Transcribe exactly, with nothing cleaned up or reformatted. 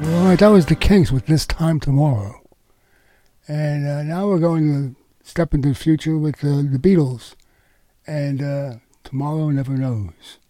All right, that was the Kinks with This Time Tomorrow. And uh, now we're going to step into the future with uh, the Beatles and uh, Tomorrow Never Knows.